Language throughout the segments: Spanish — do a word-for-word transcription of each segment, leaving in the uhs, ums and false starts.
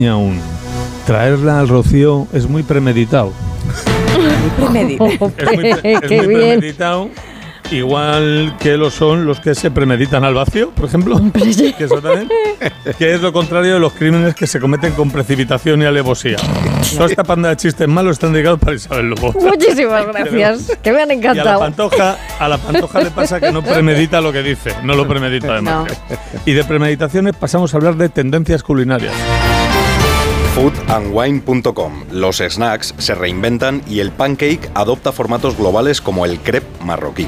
aún. Traerla al Rocío es muy premeditado. Muy premeditado. Es muy, pre- es muy premeditado. Igual que lo son los que se premeditan al vacío, por ejemplo, que, eso también, que es lo contrario de los crímenes que se cometen con precipitación y alevosía. Toda esta panda de chistes malos están dedicados para Isabel Lobo. Muchísimas gracias, que me han encantado. Y a la Pantoja, a la Pantoja le pasa que no premedita lo que dice, no lo premedita además. No. Y de premeditaciones pasamos a hablar de tendencias culinarias. food and wine punto com. Los snacks se reinventan y el pancake adopta formatos globales como el crepe marroquí.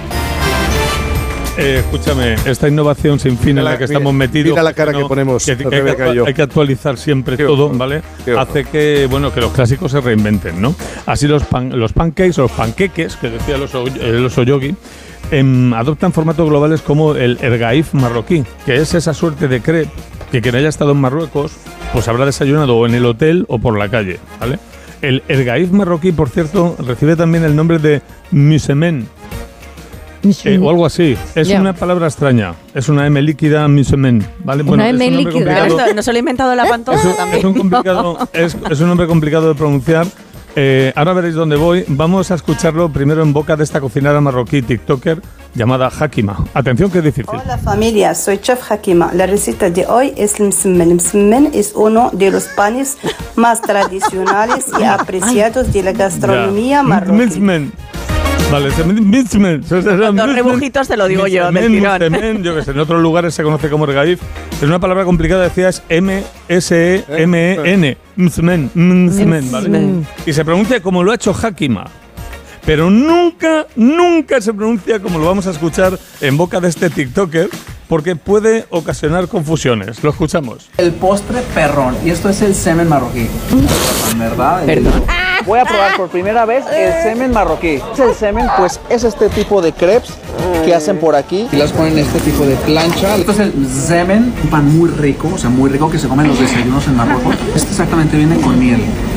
Eh, escúchame, esta innovación sin fin en la, la que estamos mira, metidos. Mira la cara no, que ponemos. Que, que, que, hay, que hay que actualizar siempre Qué todo, ojo. ¿vale? Qué Hace ojo. que, bueno, que los clásicos se reinventen, ¿no? Así los, pan, los pancakes, los panqueques, que decía el oso, el oso yogi, eh, adoptan formatos globales como el ergaif marroquí, que es esa suerte de crepe que quien haya estado en Marruecos pues habrá desayunado o en el hotel o por la calle, ¿vale? El ergaif marroquí, por cierto, recibe también el nombre de musemen, eh, o algo así. Es yeah. una palabra extraña. Es una M líquida, musemen, ¿vale? Bueno, una M es un líquida. Esto, ¿no se lo ha inventado la Pantoja es, también? Es un, complicado, es, es un nombre complicado de pronunciar. Eh, ahora veréis dónde voy. Vamos a escucharlo primero en boca de esta cocinera marroquí tiktoker llamada Hakima. Atención, que es difícil. Hola familia, soy Chef Hakima. La receta de hoy es el msemen. El msemen es uno de los panes más tradicionales y apreciados de la gastronomía ya. marroquí. Vale, msemen. Dos rebujitos te lo digo yo, del tirón. Yo que sé, en otros lugares se conoce como ergaif. Es una palabra complicada, decía, es M S E M E N. Msemen, msemen, ¿vale? Y se pronuncia como lo ha hecho Hakima. Pero nunca, nunca se pronuncia como lo vamos a escuchar en boca de este tiktoker, porque puede ocasionar confusiones. Lo escuchamos. El postre perrón, y esto es el semen marroquí. ¿Verdad? Perdón. Voy a probar por primera vez el semen marroquí. El semen, pues, es este tipo de crepes que hacen por aquí. Y las ponen en este tipo de plancha. Esto es el semen, un pan muy rico, o sea, muy rico que se come en los desayunos en Marruecos. Este exactamente viene con miel.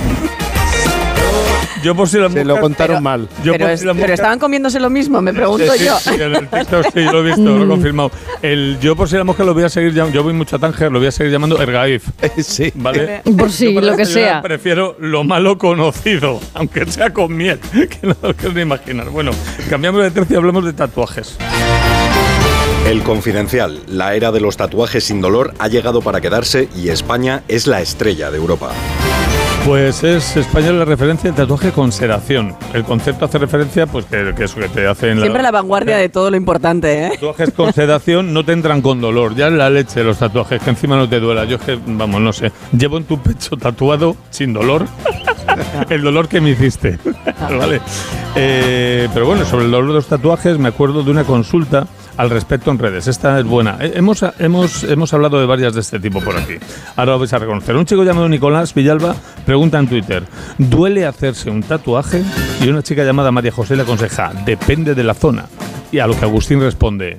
Yo por si la Se lo contaron pero, mal. Yo pero, por es, si la pero estaban comiéndose lo mismo, me pregunto sí, yo. Sí, sí, en el TikTok sí, yo lo he visto, lo he confirmado. El, yo por si la mosca lo voy a seguir llamando, yo voy mucho a Tánger, lo voy a seguir llamando ergaif. Sí. ¿Vale? Por si, lo que sea. Prefiero lo malo conocido, aunque sea con miel, que no lo quiero ni imaginar. Bueno, cambiamos de tercio y hablamos de tatuajes. El Confidencial, la era de los tatuajes sin dolor ha llegado para quedarse y España es la estrella de Europa. Pues es España la referencia de tatuaje con sedación. El concepto hace referencia, pues que, que eso que te hacen... Siempre la, la vanguardia de todo lo importante, ¿eh? Tatuajes con sedación no te entran con dolor. Ya es la leche los tatuajes, que encima no te duela. Yo es que, vamos, no sé. Llevo en tu pecho tatuado, sin dolor, el dolor que me hiciste. ¿Vale? Eh, pero bueno, sobre el dolor de los tatuajes me acuerdo de una consulta al respecto en redes. Esta es buena. Eh, hemos, hemos, hemos hablado de varias de este tipo por aquí. Ahora lo vais a reconocer. Un chico llamado Nicolás Villalba pregunta en Twitter: ¿duele hacerse un tatuaje? Y una chica llamada María José le aconseja: depende de la zona. Y a lo que Agustín responde: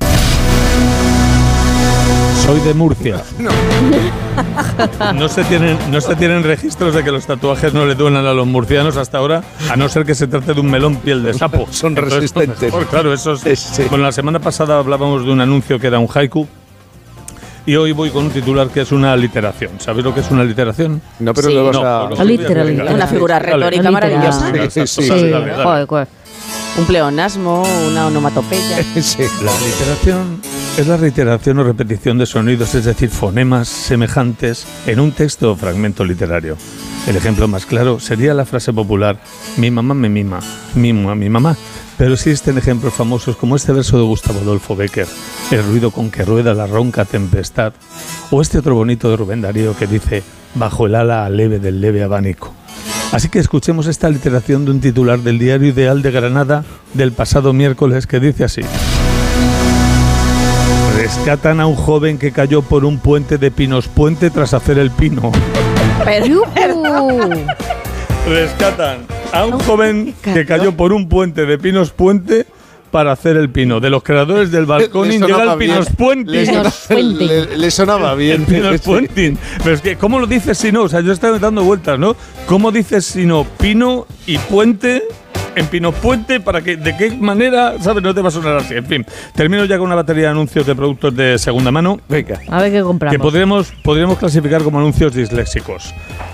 soy de Murcia. No. No se tienen, no se tienen registros de que los tatuajes no le duelan a los murcianos hasta ahora, a no ser que se trate de un melón piel de sapo. Son resistentes. Mejor, claro, esos. Sí. Bueno, la semana pasada hablábamos de un anuncio que era un haiku. Y hoy voy con un titular que es una aliteración. ¿Sabéis lo que es una aliteración? No, pero sí. lo vas no, a... Pues Aliteración. Una figura retórica maravillosa. Sí, sí, sí. sí. Joder, joder. Un pleonasmo, una onomatopeya. Sí. La aliteración es la reiteración o repetición de sonidos, es decir, fonemas semejantes en un texto o fragmento literario. El ejemplo más claro sería la frase popular: mi mamá me mima, mimo a mi mamá. Pero existen ejemplos famosos como este verso de Gustavo Adolfo Bécquer: el ruido con que rueda la ronca tempestad. O este otro bonito de Rubén Darío que dice: bajo el ala leve del leve abanico. Así que escuchemos esta literación de un titular del Diario Ideal de Granada del pasado miércoles que dice así: rescatan a un joven que cayó por un puente de Pinos Puente tras hacer el pino. Pero, Rescatan a un joven que cayó por un puente de Pinos Puente para hacer el pino. De los creadores del balconing llega el Pinos Puenting. Le, le, le sonaba bien. El Pinos Puenting. Pero es que, ¿cómo lo dices si no? O sea, yo estaba dando vueltas, ¿no? ¿Cómo dices si no pino y puente en Pinos Puente? ¿Para que, de qué manera? ¿Sabes? No te va a sonar así. En fin, termino ya con una batería de anuncios de productos de segunda mano. Venga. A ver qué compramos. Que podríamos, podríamos clasificar como anuncios disléxicos.